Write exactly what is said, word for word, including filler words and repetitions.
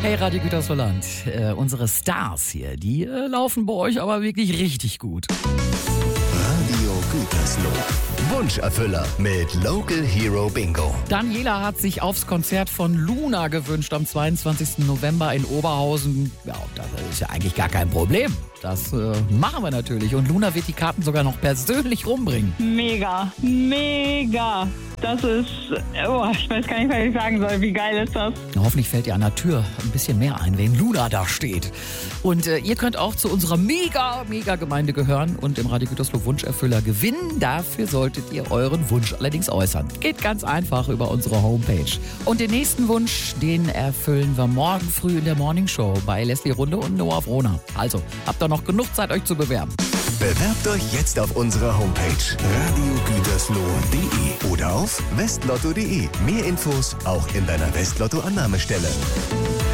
Hey Radio Gütersloh-Land, äh, unsere Stars hier, die äh, laufen bei euch aber wirklich richtig gut. Radio Gütersloh. Wunscherfüller mit Local Hero Bingo. Daniela hat sich aufs Konzert von Luna gewünscht am zweiundzwanzigsten November in Oberhausen. Ja, das ist ja eigentlich gar kein Problem. Das äh, machen wir natürlich. Und Luna wird die Karten sogar noch persönlich rumbringen. Mega, mega. Das ist, oh, ich weiß gar nicht, was ich sagen soll. Wie geil ist das? Hoffentlich fällt ihr an der Tür ein bisschen mehr ein, wenn Luna da steht. Und äh, ihr könnt auch zu unserer mega, mega Gemeinde gehören und im Radio Gütersloh Wunscherfüller gewinnen. Dafür solltet ihr euren Wunsch allerdings äußern. Geht ganz einfach über unsere Homepage. Und den nächsten Wunsch, den erfüllen wir morgen früh in der Morning Show bei Leslie Runde und Noah Frohner. Also, habt ihr noch genug Zeit, euch zu bewerben. Bewerbt euch jetzt auf unserer Homepage radio gütersloh punkt de oder auf westlotto punkt de. Mehr Infos auch in deiner Westlotto-Annahmestelle.